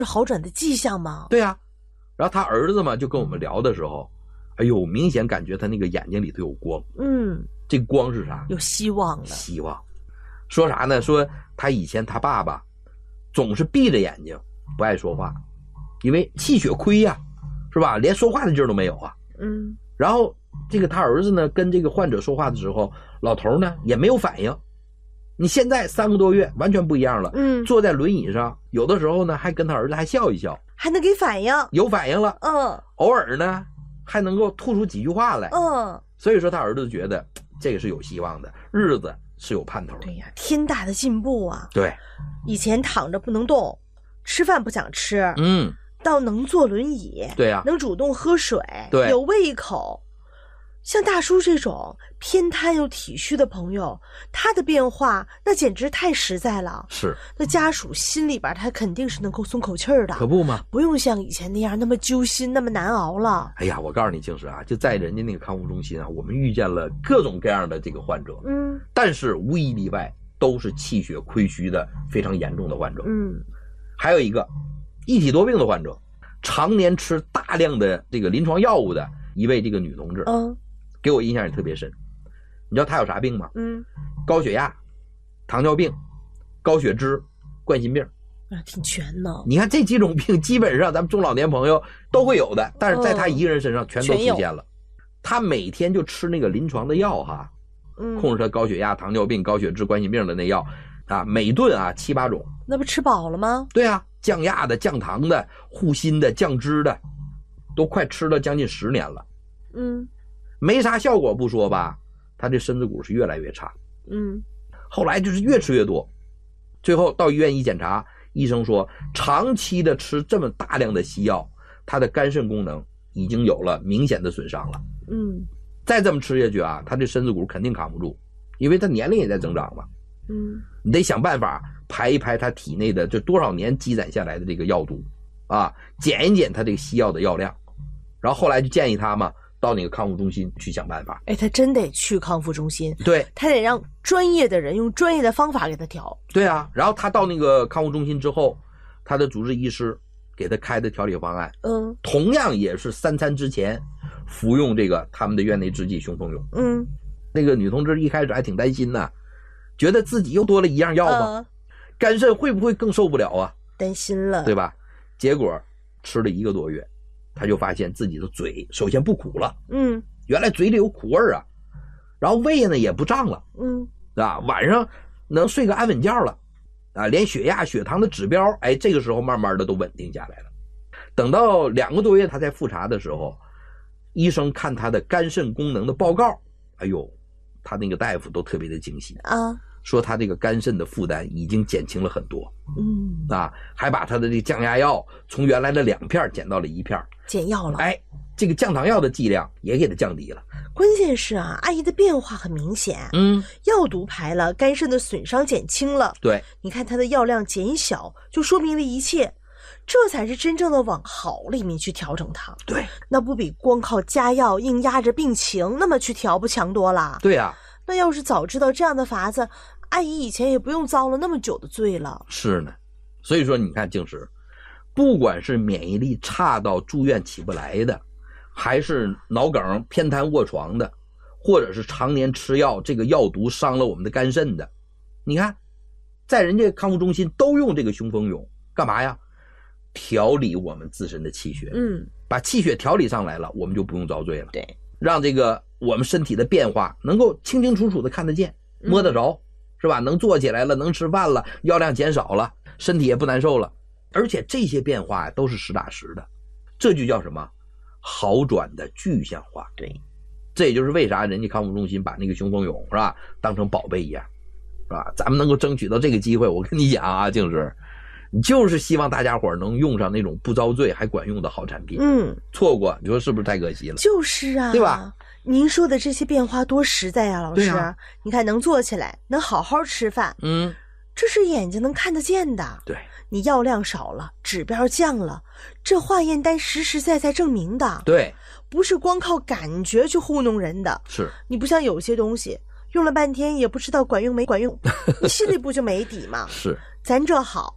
是好转的迹象吗？ 对啊，然后他儿子嘛就跟我们聊的时候，哎呦，明显感觉他那个眼睛里头有光。这光是啥？ 有希望了。 希望。说啥呢？说他以前他爸爸总是闭着眼睛不爱说话，因为气血亏呀，是吧？连说话的劲儿都没有啊。然后这个他儿子呢跟这个患者说话的时候，老头呢也没有反应。你现在3个多月完全不一样了。坐在轮椅上，有的时候呢还跟他儿子还笑一笑， 还能给反应， 有反应了。偶尔呢还能够吐出几句话来。所以说他儿子觉得这个是有希望的，日子是有盼头的。 对呀，天大的进步啊！ 对， 以前躺着不能动，吃饭不想吃，到能坐轮椅， 对呀， 能主动喝水， 对， 有胃口。像大叔这种偏瘫又体虚的朋友，他的变化那简直太实在了。 是， 那家属心里边他肯定是能够松口气儿的， 可不吗？ 不用像以前那样那么揪心，那么难熬了。 哎呀，我告诉你，静时啊，就在人家那个康复中心啊，我们遇见了各种各样的这个患者，但是无一例外都是气血亏虚的非常严重的患者。还有一个一体多病的患者，常年吃大量的这个临床药物的一位这个女同志，给我印象也特别深。你知道她有啥病吗？高血压、糖尿病、高血脂、冠心病。 挺全呢。 你看这几种病基本上咱们中老年朋友都会有的，但是在她一个人身上全都出现了。她每天就吃那个临床的药哈，控制她高血压、糖尿病、高血脂、冠心病的那药啊，每顿啊7、8种。 那不吃饱了吗？ 对啊，降压的、降糖的、护心的、降脂的，都快吃了将近10年了。没啥效果不说吧，他这身子骨是越来越差。后来就是越吃越多，最后到医院一检查，医生说长期的吃这么大量的西药，他的肝肾功能已经有了明显的损伤了。再这么吃下去啊，他这身子骨肯定扛不住，因为他年龄也在增长嘛。你得想办法排一排他体内的这多少年积攒下来的这个药毒啊，减一减他这个西药的药量。然后后来就建议他嘛，到那个康复中心去想办法。 他真得去康复中心。 对， 他得让专业的人用专业的方法给他调。 对啊，然后他到那个康复中心之后，他的主治医师给他开的调理方案，同样也是3餐之前服用这个他们的院内制剂雄风勇。那个女同志一开始还挺担心呢，觉得自己又多了一样药吗？肝肾会不会更受不了啊？ 担心了， 对吧？结果吃了1个多月，他就发现自己的嘴首先不苦了，原来嘴里有苦味啊，然后胃呢也不胀了，晚上能睡个安稳觉了，连血压、血糖的指标，这个时候慢慢的都稳定下来了。等到2个多月他在复查的时候，医生看他的肝肾功能的报告，哎呦，他那个大夫都特别的惊喜啊，说他这个肝肾的负担已经减轻了很多。还把他的这个降压药从原来的2片减到了1片， 减药了。 这个降糖药的剂量也给他降低了。 关键是啊，阿姨的变化很明显。药毒排了，肝肾的损伤减轻了。 对， 你看他的药量减小，就说明了一切。这才是真正的往好里面去调整它。 对， 那不比光靠加药硬压着病情那么去调不强多了？ 对啊， 那要是早知道这样的法子，阿姨以前也不用遭了那么久的罪了。 是呢，所以说你看静时，不管是免疫力差到住院起不来的，还是脑梗偏瘫卧床的，或者是常年吃药，这个药毒伤了我们的肝肾的，你看在人家康复中心都用这个雄风勇干嘛呀？调理我们自身的气血。把气血调理上来了，我们就不用遭罪了。 对， 让这个我们身体的变化能够清清楚楚的看得见，摸得着，是吧？能坐起来了，能吃饭了，药量减少了，身体也不难受了。而且这些变化都是实打实的，这就叫什么？好转的具象化。 对， 这也就是为啥人家康复中心把那个雄风勇是吧当成宝贝一样，是吧？咱们能够争取到这个机会，我跟你讲啊，静时，你就是希望大家伙能用上那种不遭罪还管用的好产品。错过你说是不是太可惜了？ 就是啊， 对吧？ 您说的这些变化多实在啊，老师。你看能坐起来，能好好吃饭，这是眼睛能看得见的。 对， 你药量少了，指标降了，这化验单实实在在证明的。 对， 不是光靠感觉去糊弄人的。 是， 你不像有些东西用了半天也不知道管用没管用，你心里不就没底吗？ 是， 咱这好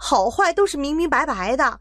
好坏都是明明白白的，